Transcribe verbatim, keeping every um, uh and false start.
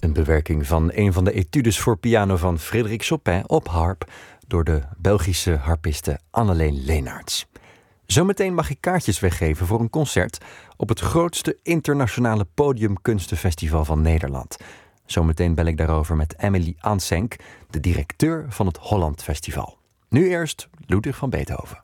Een bewerking van een van de etudes voor piano van Frédéric Chopin op harp door de Belgische harpiste Anneleen Leenaerts. Zometeen mag ik kaartjes weggeven voor een concert op het grootste internationale podiumkunstenfestival van Nederland. Zometeen bel ik daarover met Emily Ansenk, de directeur van het Holland Festival. Nu eerst Ludwig van Beethoven.